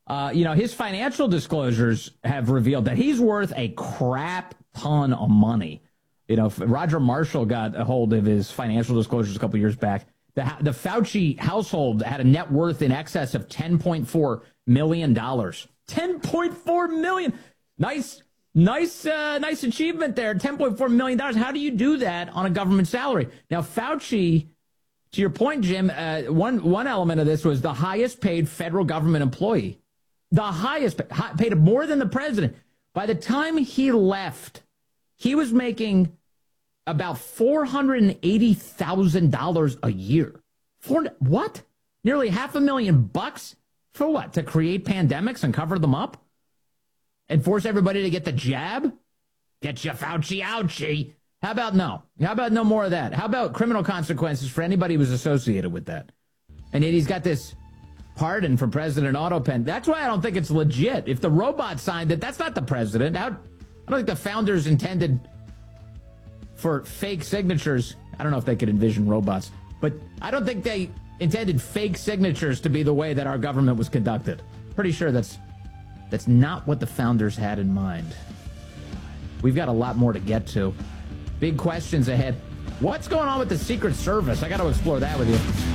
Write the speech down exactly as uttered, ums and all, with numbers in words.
Uh, you know, his financial disclosures have revealed that he's worth a crap ton of money. You know, Roger Marshall got a hold of his financial disclosures a couple years back. The, the Fauci household had a net worth in excess of ten point four million dollars. ten point four million dollars. Nice, nice, uh, nice achievement there. ten point four million dollars. How do you do that on a government salary? Now, Fauci, to your point, Jim, uh, one, one element of this was the highest paid federal government employee. The highest, paid more than the president. By the time he left, he was making about four hundred eighty thousand dollars a year. For what? Nearly half a million bucks? For what? To create pandemics and cover them up? And force everybody to get the jab? Get your Fauci ouchie. How about no? How about no more of that? How about criminal consequences for anybody who was associated with that? And yet he's got this pardon for President Autopen. That's why I don't think it's legit. If the robot signed it, that's not the president. How, I don't think the founders intended for fake signatures. I don't know if they could envision robots, but I don't think they intended fake signatures to be the way that our government was conducted. Pretty sure that's that's not what the founders had in mind. We've got a lot more to get to. Big questions ahead. What's going on with the Secret Service? I got to explore that with you.